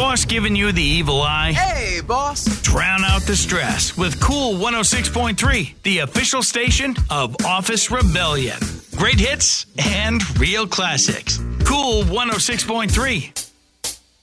boss giving you the evil eye? Hey, boss. Drown out the stress with Cool 106.3, the official station of Office Rebellion. Great hits and real classics. Cool 106.3.